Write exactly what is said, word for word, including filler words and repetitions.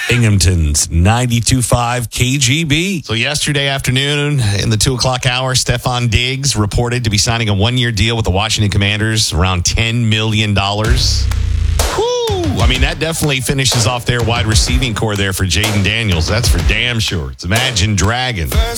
Binghamton's ninety-two point five K G B. So yesterday afternoon in the two o'clock hour, Stephon Diggs reported to be signing a one-year deal with the Washington Commanders, around ten million dollars. Whoo! I mean, that definitely finishes off their wide receiving core there for Jaden Daniels. That's for damn sure. It's Imagine Dragons.